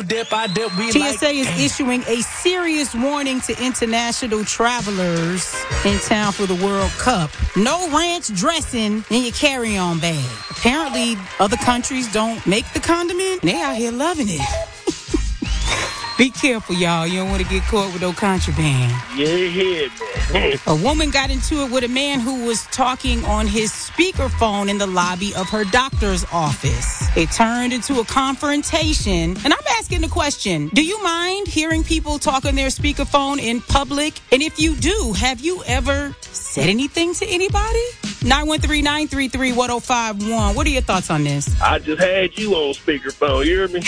TSA is issuing a serious warning to international travelers in town for the World Cup. No ranch dressing in your carry-on bag. Apparently, other countries don't make the condiment. They out here loving it. Be careful, y'all. You don't want to get caught with no contraband. Yeah, man. A woman got into it with a man who was talking on his speakerphone in the lobby of her doctor's office. It turned into a confrontation. And I'm asking the question, do you mind hearing people talk on their speakerphone in public? And if you do, have you ever said anything to anybody? 913-933-1051. What are your thoughts on this? I just had you on speakerphone. You hear me?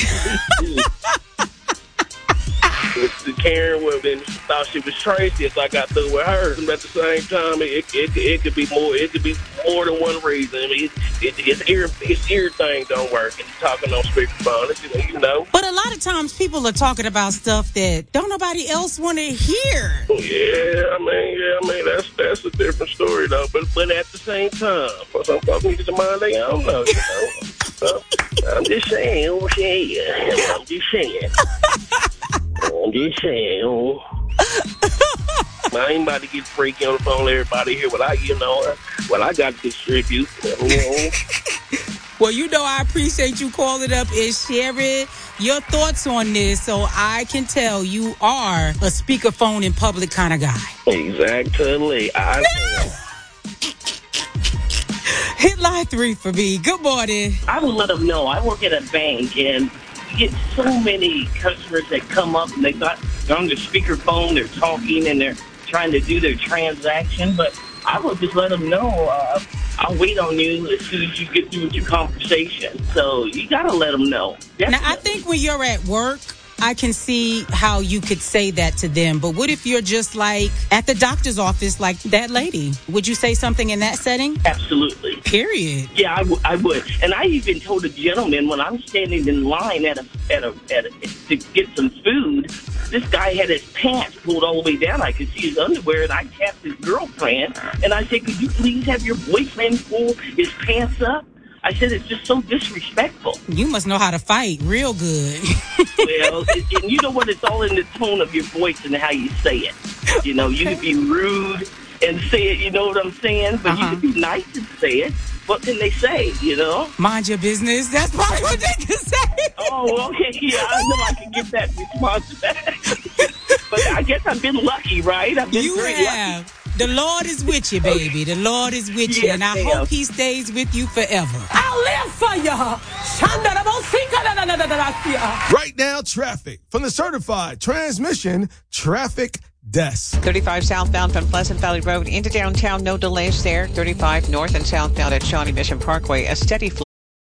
The Karen woman thought she was Tracy, so I got through with her. But at the same time, it could be more. It could be more than one reason. I mean, it's ear thing don't work, and talking on speakerphone. You know. But a lot of times, people are talking about stuff that don't nobody else want to hear. Yeah, I mean that's a different story though. But at the same time, for some folks need to mind they don't know. You know. So, I'm just saying. I'm just saying. I ain't about to get freaky on the phone. Everybody here, what I got to distribute. You know. Well, I appreciate you calling up and sharing your thoughts on this, so I can tell you are a speakerphone in public kind of guy. Exactly. Hit line 3 for me. Good morning. I would let them know. I work at a bank, and get so many customers that come up and they're on their speakerphone, they're talking and they're trying to do their transaction, but I would just let them know, I'll wait on you as soon as you get through with your conversation. So you got to let them know. Definitely. Now, I think when you're at work, I can see how you could say that to them. But what if you're just like at the doctor's office like that lady? Would you say something in that setting? Absolutely. Period. Yeah, I would. And I even told a gentleman when I'm standing in line to get some food, this guy had his pants pulled all the way down. I could see his underwear, and I tapped his girlfriend. And I said, could you please have your boyfriend pull his pants up? I said, it's just so disrespectful. You must know how to fight real good. Well, and you know what? It's all in the tone of your voice and how you say it. You know, you can be rude and say it, you know what I'm saying? But you can be nice and say it. What can they say, you know? Mind your business. That's probably what they can say. Oh, okay. Yeah, I know I can give that response back. But I guess I've been lucky, right? I've been very lucky. The Lord is with you, baby. The Lord is with you, and I hope He stays with you forever. I'll live for you. Right now, traffic from the Certified Transmission Traffic Desk. 35 southbound from Pleasant Valley Road into downtown, no delays there. 35 north and southbound at Shawnee Mission Parkway, a steady flow.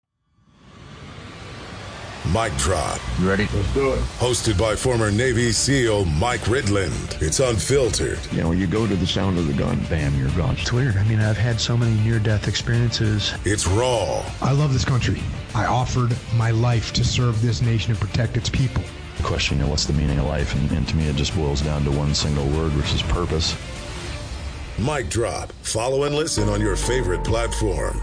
Mic Drop. You ready? Let's do it. Hosted by former Navy SEAL Mike Ridland. It's unfiltered. You know, when you go to the sound of the gun, bam, you're gone. It's weird. I mean, I've had so many near-death experiences. It's raw. I love this country. I offered my life to serve this nation and protect its people. The question, what's the meaning of life? And to me, it just boils down to one single word, which is purpose. Mic Drop. Follow and listen on your favorite platform.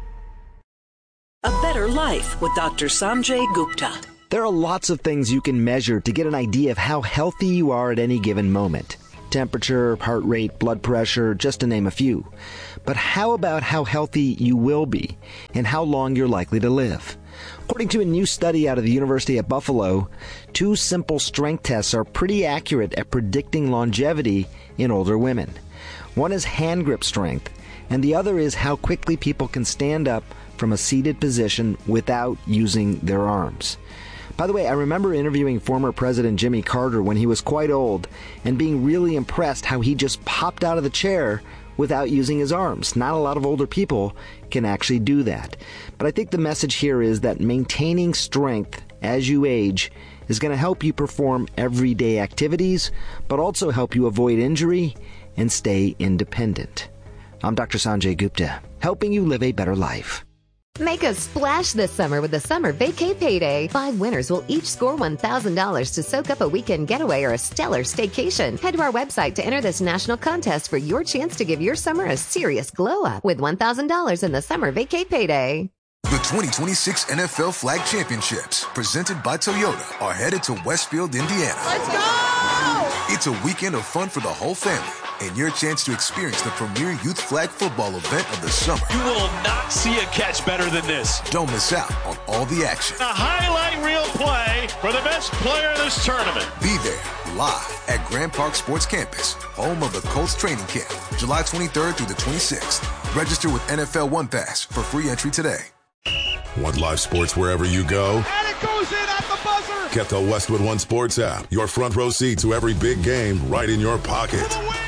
A Better Life with Dr. Sanjay Gupta. There are lots of things you can measure to get an idea of how healthy you are at any given moment. Temperature, heart rate, blood pressure, just to name a few. But how about how healthy you will be and how long you're likely to live? According to a new study out of the University of Buffalo, 2 simple strength tests are pretty accurate at predicting longevity in older women. One is hand grip strength, and the other is how quickly people can stand up from a seated position without using their arms. By the way, I remember interviewing former President Jimmy Carter when he was quite old and being really impressed how he just popped out of the chair without using his arms. Not a lot of older people can actually do that. But I think the message here is that maintaining strength as you age is going to help you perform everyday activities, but also help you avoid injury and stay independent. I'm Dr. Sanjay Gupta, helping you live a better life. Make a splash this summer with the Summer Vacay Payday. 5 winners will each score $1,000 to soak up a weekend getaway or a stellar staycation. Head to our website to enter this national contest for your chance to give your summer a serious glow up with $1,000 in the Summer Vacay Payday. The 2026 NFL Flag Championships, presented by Toyota, are headed to Westfield, Indiana. Let's go! It's a weekend of fun for the whole family and your chance to experience the premier youth flag football event of the summer. You will not see a catch better than this. Don't miss out on all the action. A highlight reel play for the best player in this tournament. Be there live at Grand Park Sports Campus, home of the Colts training camp, July 23rd through the 26th. Register with NFL One Pass for free entry today. Want live sports wherever you go? And it goes in at the buzzer! Get the Westwood One Sports app. Your front row seat to every big game right in your pocket.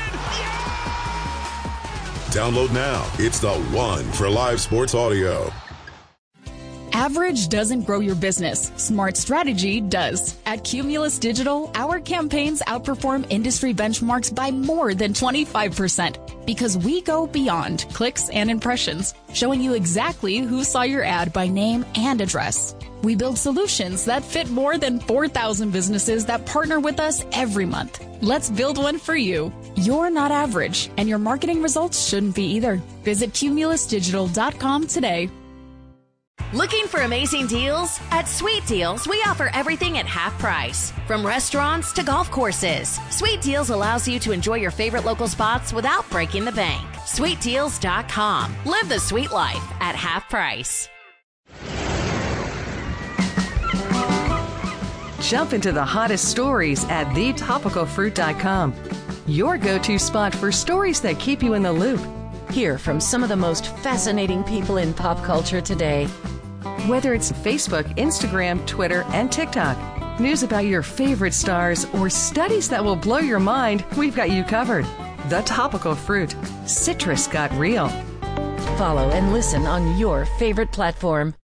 Download now. It's the one for live sports audio. Average doesn't grow your business. Smart strategy does. At Cumulus Digital, our campaigns outperform industry benchmarks by more than 25% because we go beyond clicks and impressions, showing you exactly who saw your ad by name and address. We build solutions that fit more than 4,000 businesses that partner with us every month. Let's build one for you. You're not average, and your marketing results shouldn't be either. Visit cumulusdigital.com today. Looking for amazing deals? At Sweet Deals, we offer everything at half price. From restaurants to golf courses, Sweet Deals allows you to enjoy your favorite local spots without breaking the bank. SweetDeals.com. Live the sweet life at half price. Jump into the hottest stories at thetopicalfruit.com. Your go-to spot for stories that keep you in the loop. Hear from some of the most fascinating people in pop culture today. Whether it's Facebook, Instagram, Twitter, and TikTok, news about your favorite stars, or studies that will blow your mind, we've got you covered. The Topical Fruit. Citrus got real. Follow and listen on your favorite platform.